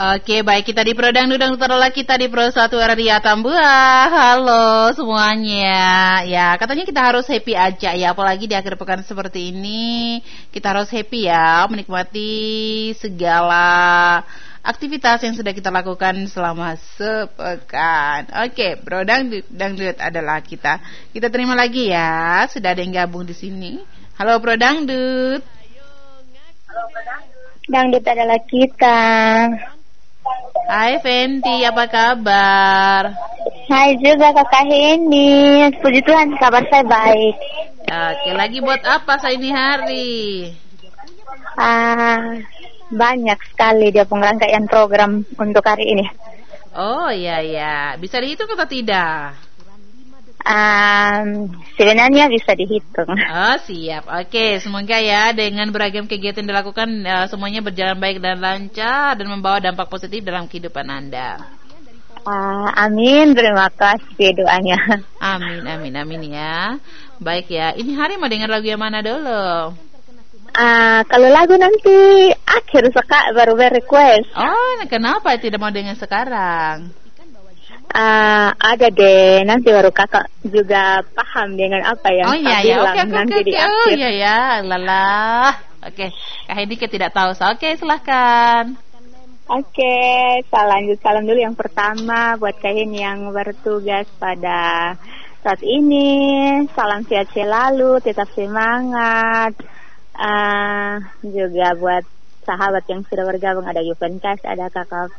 Oke, baik, kita di Pro Dangdut Terlalu, kita di Pro 1 RRI Atambua. Halo semuanya. Ya, katanya kita harus happy aja ya, apalagi di akhir pekan seperti ini. Kita harus happy ya, menikmati segala aktivitas yang sudah kita lakukan selama sepekan. Oke, Pro Dangdut adalah kita. Kita terima lagi ya, sudah ada yang gabung di sini. Halo Pro Dangdut. Dangdut adalah kita. Hai Fenty, apa kabar? Hai juga Kakak Hendy. Puji Tuhan, kabar saya baik. Oke, lagi buat apa saya ini hari? Banyak sekali dia pengerangkaian program untuk hari ini. Oh iya, bisa dihitung atau tidak? Sebenarnya bisa dihitung. Oh siap, oke, semoga ya dengan beragam kegiatan dilakukan semuanya berjalan baik dan lancar dan membawa dampak positif dalam kehidupan Anda. Amin, terima kasih doanya. Amin ya. Baik ya, ini hari mau dengar lagu yang mana dulu? Kalau lagu nanti akhir baru request. Oh, kenapa tidak mau dengar sekarang? Ada deh, nanti baru kakak juga paham dengan apa yang saya bilang nanti di akhir. Oh iya, lalah. Oke, Kak Hendy tidak tahu. Oke, silahkan. Oke, salam dulu yang pertama buat Kak Hendy yang bertugas pada saat ini. Salam sehat selalu, tetap semangat. Juga buat sahabat yang sudah bergabung, ada Juventus, ada Kakak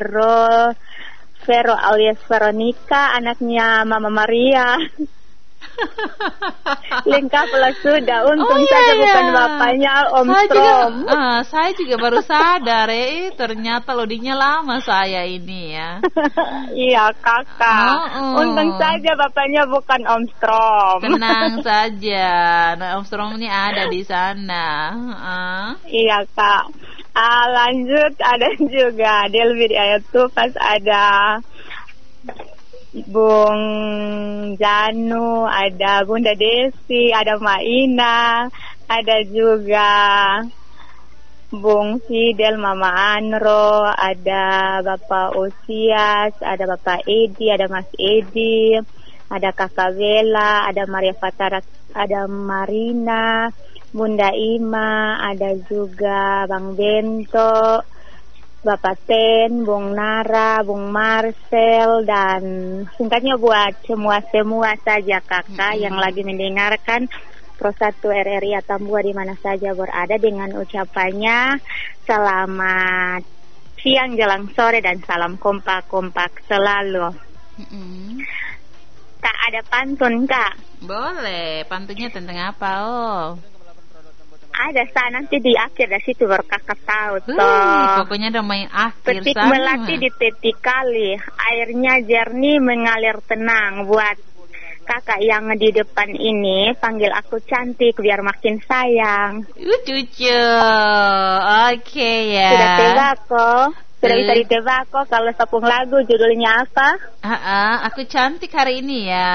Vero alias Veronica, anaknya Mama Maria. Lengkaplah sudah, untung saja bukan bapaknya Om Strom. Saya juga baru sadar ternyata loadingnya lama saya ini ya. Iya kakak, untung saja bapaknya bukan Om Strom. Tenang saja, Om Strom ini ada di sana. Iya kak. Lanjut, ada juga Delvi di ayat Tupas, ada Bung Janu, ada Bunda Desi, ada Maina, ada juga Bung Fidel, Mama Anro, ada Bapak Usias, ada Bapak Edi, ada Mas Edi, ada Kakak Bella, ada Maria Fatara, ada Marina, Bunda Ima, ada juga Bang Bento, Bapak Ten, Bung Nara, Bung Marcel, dan singkatnya buat semua saja kakak yang lagi mendengarkan Pro 1 RRI Atambua di mana saja berada, dengan ucapannya selamat siang jelang sore dan salam kompak selalu. Tak ada pantun kak? Boleh, pantunnya tentang apa? Ada nanti di akhir dari situ baru kakak tahu pokoknya udah main akhir. Petik melati di tepi kali, airnya jernih mengalir tenang. Buat kakak yang di depan ini, panggil aku cantik biar makin sayang. Cucu. Oke ya. Sudah bisa ditebak kok kalau sapung lagu judulnya apa? Aku cantik hari ini ya.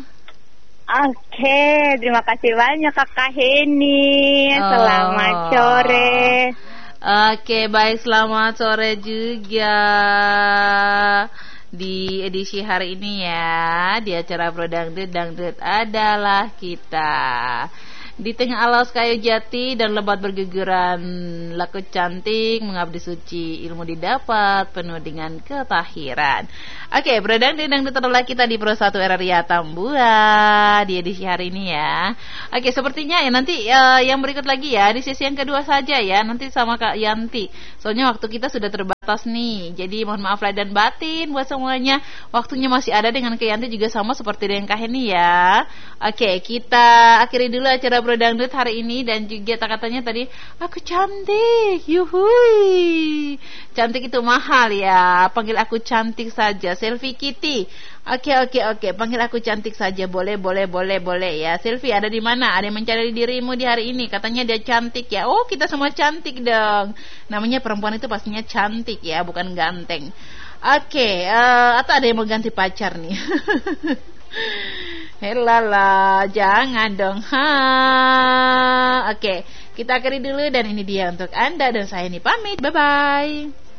Oke, terima kasih banyak Kakak Henny. Selamat sore. Oke, baik, selamat sore juga. Di edisi hari ini ya, di acara Pro Dangdut adalah kita. Di tengah alas kayu jati dan lebat berguguran, laku cantik mengabdi suci, ilmu didapat penuh dengan ketahiran. Oke, Pro Dangdut adalah kita di Pro 1 RRI Atambua di edisi hari ini ya. Oke, sepertinya ya nanti yang berikut lagi ya, di sesi yang kedua saja ya, nanti sama Kak Yanti. Soalnya waktu kita sudah terbatas nih, jadi mohon maaf lahir dan batin buat semuanya. Waktunya masih ada dengan Kak Yanti juga sama seperti dengan Kak Henny ya. Oke, kita akhiri dulu acara Pro Dangdut hari ini, dan juga katanya tadi aku cantik, yuhui. Cantik itu mahal ya, panggil aku cantik saja. Selfie Kitty. Oke, panggil aku cantik saja, boleh ya. Selfie ada di mana? Ada yang mencari dirimu di hari ini, katanya dia cantik ya. Oh, kita semua cantik dong. Namanya perempuan itu pastinya cantik ya, bukan ganteng. Oke, atau ada yang mau ganti pacar nih? Helala, jangan dong. Oke, kita akhiri dulu, dan ini dia untuk Anda, dan saya ini pamit. Bye bye.